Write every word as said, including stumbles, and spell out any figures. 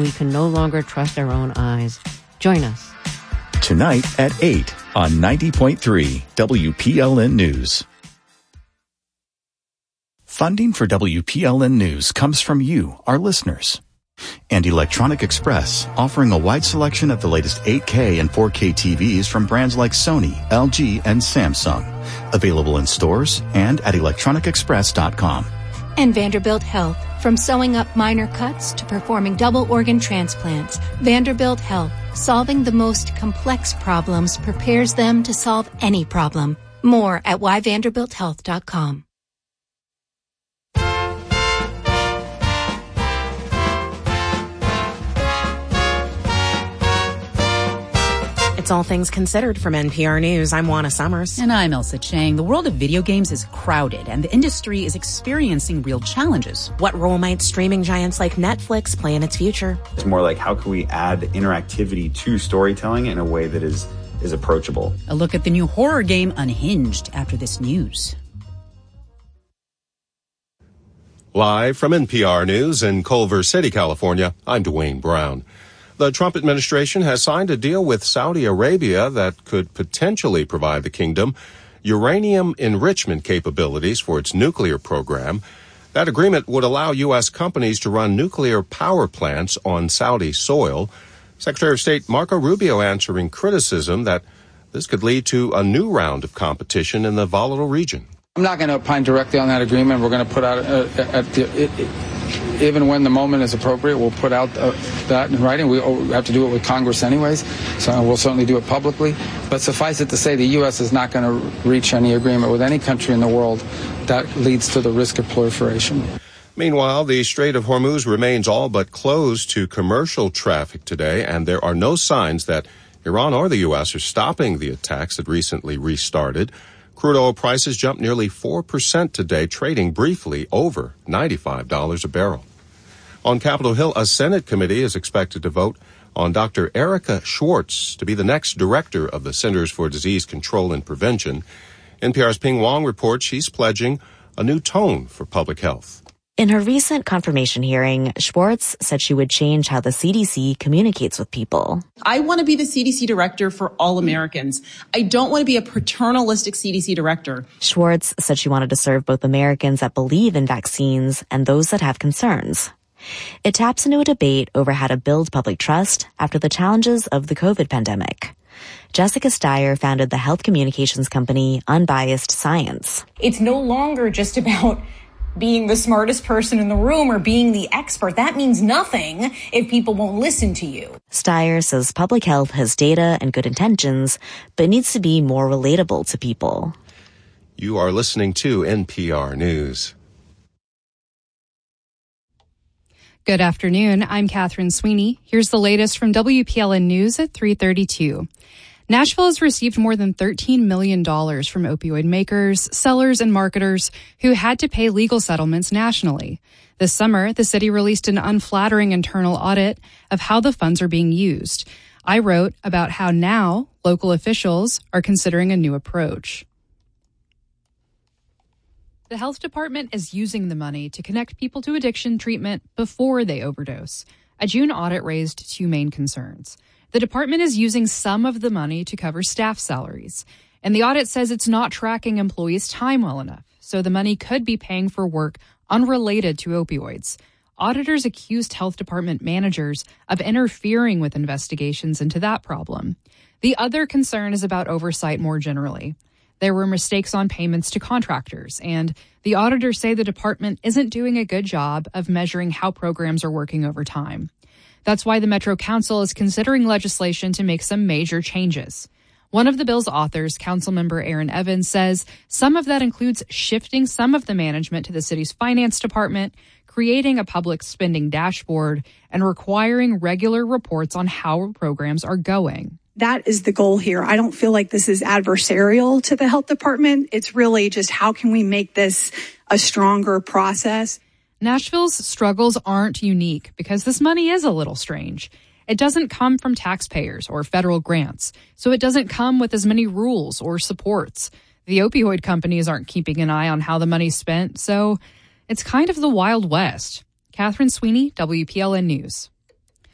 we can no longer trust our own eyes. Join us. Tonight at eight on ninety point three W P L N News. Funding for W P L N News comes from you, our listeners. And Electronic Express, offering a wide selection of the latest eight K and four K T Vs from brands like Sony, L G, and Samsung. Available in stores and at electronic express dot com. And Vanderbilt Health, from sewing up minor cuts to performing double organ transplants, Vanderbilt Health, solving the most complex problems, prepares them to solve any problem. More at why vanderbilt health dot com. It's All Things Considered from N P R News. I'm Juana Summers. And I'm Elsa Chang. The world of video games is crowded, and the industry is experiencing real challenges. What role might streaming giants like Netflix play in its future? It's more like, how can we add interactivity to storytelling in a way that is, is approachable? A look at the new horror game Unhinged after this news. Live from N P R News in Culver City, California, I'm Dwayne Brown. The Trump administration has signed a deal with Saudi Arabia that could potentially provide the kingdom uranium enrichment capabilities for its nuclear program. That agreement would allow U S companies to run nuclear power plants on Saudi soil. Secretary of State Marco Rubio answering criticism that this could lead to a new round of competition in the volatile region. I'm not going to opine directly on that agreement. We're going to put out uh, at the, it, it, even when the moment is appropriate, we'll put out uh, that in writing. We have to do it with Congress anyways, so we'll certainly do it publicly. But suffice it to say, the U S is not going to reach any agreement with any country in the world that leads to the risk of proliferation. Meanwhile, the Strait of Hormuz remains all but closed to commercial traffic today, and there are no signs that Iran or the U S are stopping the attacks that recently restarted. Crude oil prices jumped nearly four percent today, trading briefly over ninety-five dollars a barrel. On Capitol Hill, a Senate committee is expected to vote on Doctor Erica Schwartz to be the next director of the Centers for Disease Control and Prevention. N P R's Ping Wong reports she's pledging a new tone for public health. In her recent confirmation hearing, Schwartz said she would change how the C D C communicates with people. I want to be the C D C director for all Americans. I don't want to be a paternalistic C D C director. Schwartz said she wanted to serve both Americans that believe in vaccines and those that have concerns. It taps into a debate over how to build public trust after the challenges of the COVID pandemic. Jessica Steyer founded the health communications company Unbiased Science. It's no longer just about being the smartest person in the room or being the expert. That means nothing if people won't listen to you. Steyer says public health has data and good intentions, but needs to be more relatable to people. You are listening to N P R News. Good afternoon. I'm Catherine Sweeney. Here's the latest from W P L N News at three thirty-two. Nashville has received more than thirteen million dollars from opioid makers, sellers, and marketers who had to pay legal settlements nationally. This summer, the city released an unflattering internal audit of how the funds are being used. I wrote about how now local officials are considering a new approach. The health department is using the money to connect people to addiction treatment before they overdose. A June audit raised two main concerns. The department is using some of the money to cover staff salaries, and the audit says it's not tracking employees' time well enough, so the money could be paying for work unrelated to opioids. Auditors accused health department managers of interfering with investigations into that problem. The other concern is about oversight more generally. There were mistakes on payments to contractors, and the auditors say the department isn't doing a good job of measuring how programs are working over time. That's why the Metro Council is considering legislation to make some major changes. One of the bill's authors, Councilmember Aaron Evans, says some of that includes shifting some of the management to the city's finance department, creating a public spending dashboard, and requiring regular reports on how programs are going. That is the goal here. I don't feel like this is adversarial to the health department. It's really just how can we make this a stronger process? Nashville's struggles aren't unique because this money is a little strange. It doesn't come from taxpayers or federal grants, so it doesn't come with as many rules or supports. The opioid companies aren't keeping an eye on how the money's spent, so it's kind of the Wild West. Catherine Sweeney, W P L N News.